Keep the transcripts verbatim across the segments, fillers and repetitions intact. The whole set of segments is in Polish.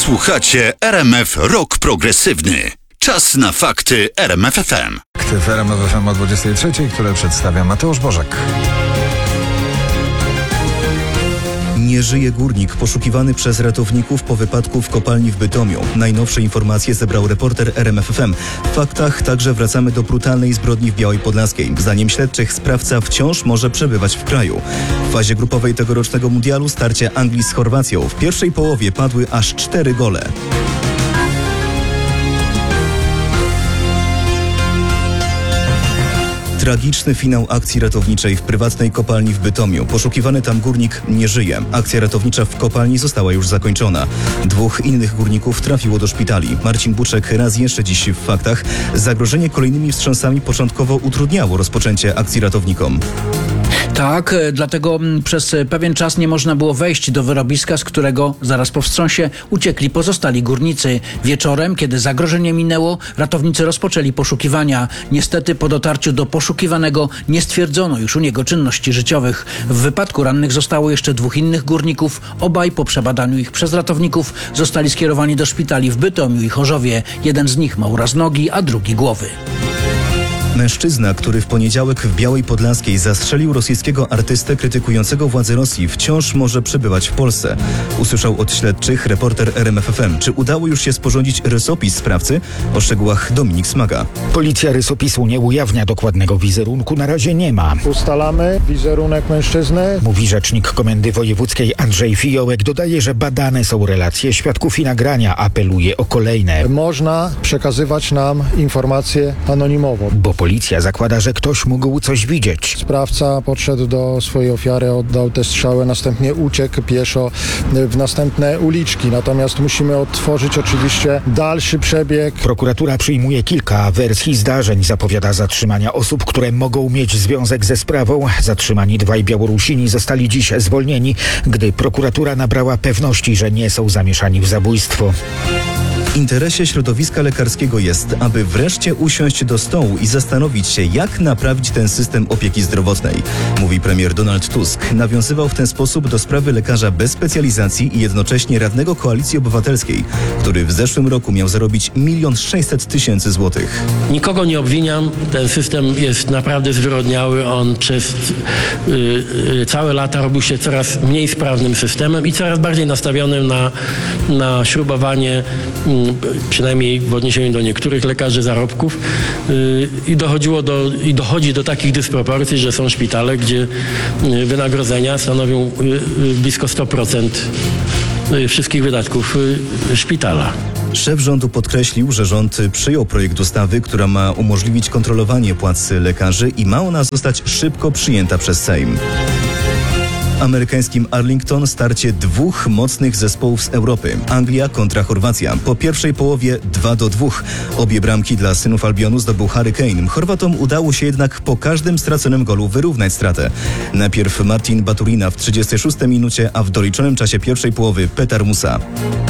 Słuchacie R M F Rock Progresywny. Czas na fakty R M F F M. Fakty w R M F F M o dwudziestej trzeciej, które przedstawia Mateusz Bożek. Nie żyje górnik poszukiwany przez ratowników po wypadku w kopalni w Bytomiu. Najnowsze informacje zebrał reporter R M F F M. W faktach także wracamy do brutalnej zbrodni w Białej Podlaskiej. Zdaniem śledczych sprawca wciąż może przebywać w kraju. W fazie grupowej tegorocznego mundialu starcie Anglii z Chorwacją. W pierwszej połowie padły aż cztery gole. Tragiczny finał akcji ratowniczej w prywatnej kopalni w Bytomiu. Poszukiwany tam górnik nie żyje. Akcja ratownicza w kopalni została już zakończona. Dwóch innych górników trafiło do szpitali. Marcin Buczek raz jeszcze dziś w faktach. Zagrożenie kolejnymi wstrząsami początkowo utrudniało rozpoczęcie akcji ratownikom. Tak, dlatego przez pewien czas nie można było wejść do wyrobiska, z którego zaraz po wstrząsie uciekli pozostali górnicy. Wieczorem, kiedy zagrożenie minęło, ratownicy rozpoczęli poszukiwania. Niestety po dotarciu do poszukiwanego nie stwierdzono już u niego czynności życiowych. W wypadku rannych zostało jeszcze dwóch innych górników. Obaj po przebadaniu ich przez ratowników zostali skierowani do szpitali w Bytomiu i Chorzowie. Jeden z nich ma uraz nogi, a drugi głowy. Mężczyzna, który w poniedziałek w Białej Podlaskiej zastrzelił rosyjskiego artystę krytykującego władze Rosji, wciąż może przebywać w Polsce. Usłyszał od śledczych reporter R M F F M. Czy udało już się sporządzić rysopis sprawcy? O szczegółach Dominik Smaga. Policja rysopisu nie ujawnia dokładnego wizerunku, na razie nie ma. Ustalamy wizerunek mężczyzny. Mówi rzecznik Komendy Wojewódzkiej Andrzej Fiołek. Dodaje, że badane są relacje świadków i nagrania. Apeluje o kolejne. Można przekazywać nam informacje anonimowo. Bo policja zakłada, że ktoś mógł coś widzieć. Sprawca podszedł do swojej ofiary, oddał te strzały, następnie uciekł pieszo w następne uliczki. Natomiast musimy odtworzyć oczywiście dalszy przebieg. Prokuratura przyjmuje kilka wersji zdarzeń. Zapowiada zatrzymania osób, które mogą mieć związek ze sprawą. Zatrzymani dwaj Białorusini zostali dziś zwolnieni, gdy prokuratura nabrała pewności, że nie są zamieszani w zabójstwo. W interesie środowiska lekarskiego jest, aby wreszcie usiąść do stołu i zastanowić się, jak naprawić ten system opieki zdrowotnej, mówi premier Donald Tusk. Nawiązywał w ten sposób do sprawy lekarza bez specjalizacji i jednocześnie radnego Koalicji Obywatelskiej, który w zeszłym roku miał zarobić milion sześćset tysięcy złotych. Nikogo nie obwiniam, ten system jest naprawdę zwyrodniały. On przez yy, yy, całe lata robił się coraz mniej sprawnym systemem i coraz bardziej nastawionym na, na śrubowanie yy, przynajmniej w odniesieniu do niektórych lekarzy zarobków yy, i dochodziło do, i dochodzi do takich dysproporcji, że są szpitale, gdzie yy, wynagrodzenia stanowią yy, blisko sto procent yy, wszystkich wydatków yy, szpitala. Szef rządu podkreślił, że rząd przyjął projekt ustawy, która ma umożliwić kontrolowanie płac lekarzy i ma ona zostać szybko przyjęta przez Sejm. W amerykańskim Arlington starcie dwóch mocnych zespołów z Europy. Anglia kontra Chorwacja. Po pierwszej połowie dwa do dwóch. Obie bramki dla synów Albionu zdobył Harry Kane. Chorwatom udało się jednak po każdym straconym golu wyrównać stratę. Najpierw Martin Baturina w trzydziestej szóstej minucie, a w doliczonym czasie pierwszej połowy Petar Musa.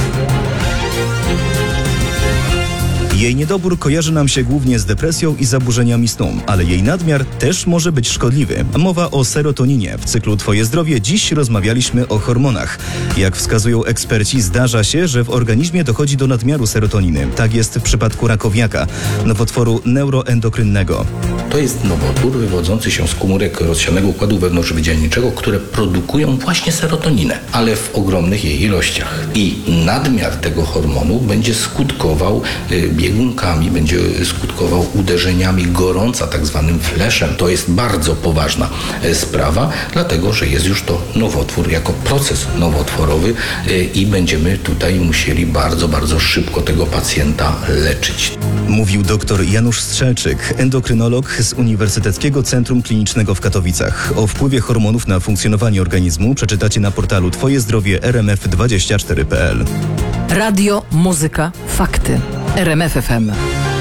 Jej niedobór kojarzy nam się głównie z depresją i zaburzeniami snu, ale jej nadmiar też może być szkodliwy. Mowa o serotoninie. W cyklu Twoje zdrowie dziś rozmawialiśmy o hormonach. Jak wskazują eksperci, zdarza się, że w organizmie dochodzi do nadmiaru serotoniny. Tak jest w przypadku rakowiaka, nowotworu neuroendokrynnego. To jest nowotwór wywodzący się z komórek rozsianego układu wewnątrzwydzielniczego, które produkują właśnie serotoninę, ale w ogromnych jej ilościach. I nadmiar tego hormonu będzie skutkował y, biegunkami, będzie skutkował uderzeniami gorąca, tak zwanym fleszem. To jest bardzo poważna y, sprawa, dlatego że jest już to nowotwór jako proces nowotworowy y, i będziemy tutaj musieli bardzo, bardzo szybko tego pacjenta leczyć. Mówił dr Janusz Strzelczyk, endokrynolog z Uniwersyteckiego Centrum Klinicznego w Katowicach. O wpływie hormonów na funkcjonowanie organizmu przeczytacie na portalu Twoje zdrowie R M F dwadzieścia cztery kropka p l. Radio, muzyka, fakty. R M F F M.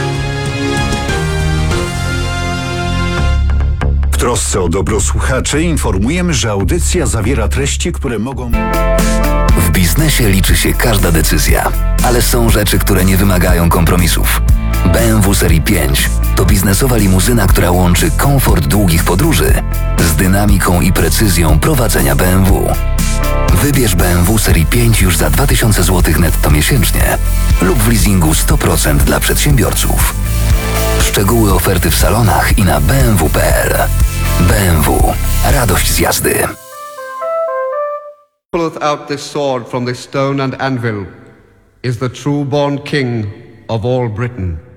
W trosce o dobro słuchaczy informujemy, że audycja zawiera treści, które mogą... W biznesie liczy się każda decyzja, ale są rzeczy, które nie wymagają kompromisów. B M W serii pięć to biznesowa limuzyna, która łączy komfort długich podróży z dynamiką i precyzją prowadzenia B M W. Wybierz B M W serii pięć już za dwa tysiące złotych netto miesięcznie lub w leasingu sto procent dla przedsiębiorców. Szczegóły oferty w salonach i na b m w kropka p l. B M W. Radość z jazdy. Pulleth out this sword from the stone and anvil is the true born king of all Britain.